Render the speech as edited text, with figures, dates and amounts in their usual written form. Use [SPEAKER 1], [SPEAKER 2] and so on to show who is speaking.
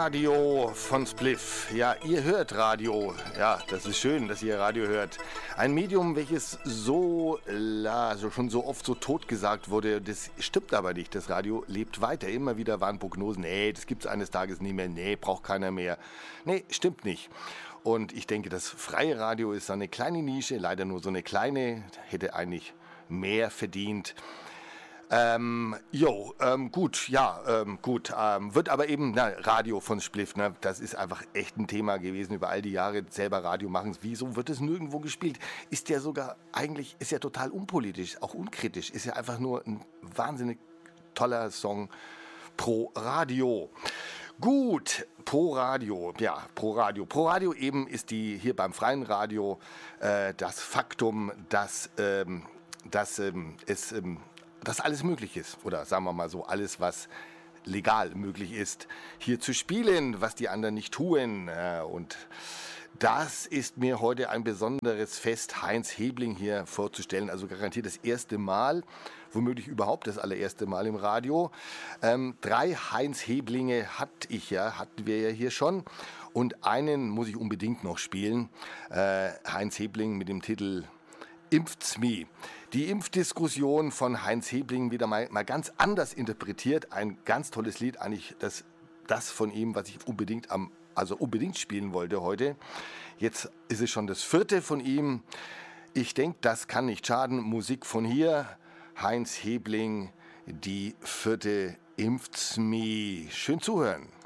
[SPEAKER 1] Radio von Spliff. Ja, ihr hört Radio. Ja, das ist schön, dass ihr Radio hört. Ein Medium, welches schon so oft so totgesagt wurde. Das stimmt aber nicht. Das Radio lebt weiter. Immer wieder waren Prognosen. Nee, das gibt es eines Tages nie mehr. Nee, braucht keiner mehr. Nee, stimmt nicht. Und ich denke, das freie Radio ist so eine kleine Nische. Leider nur so eine kleine. Hätte eigentlich mehr verdient. Wird aber eben, Radio von Spliff, ne, das ist einfach echt ein Thema gewesen über all die Jahre, selber Radio machen. Wieso wird es nirgendwo gespielt? Ist ja total unpolitisch, auch unkritisch, ist ja einfach nur ein wahnsinnig toller Song pro Radio. Gut, Pro Radio. Pro Radio eben ist hier beim freien Radio das Faktum, dass alles möglich ist. Oder sagen wir mal so, alles, was legal möglich ist, hier zu spielen, was die anderen nicht tun. Und das ist mir heute ein besonderes Fest, Heinz Hebling hier vorzustellen. Also garantiert das erste Mal, womöglich überhaupt das allererste Mal im Radio. 3 Heinz Heblinge hatten wir ja hier schon. Und einen muss ich unbedingt noch spielen. Heinz Hebling mit dem Titel Impft's mi. Die Impfdiskussion von Heinz Hebling wieder mal ganz anders interpretiert. Ein ganz tolles Lied, eigentlich das von ihm, was ich unbedingt spielen wollte heute. Jetzt ist es schon das 4. von ihm. Ich denke, das kann nicht schaden. Musik von hier, Heinz Hebling, die 4. Impft's mi. Schön zuhören.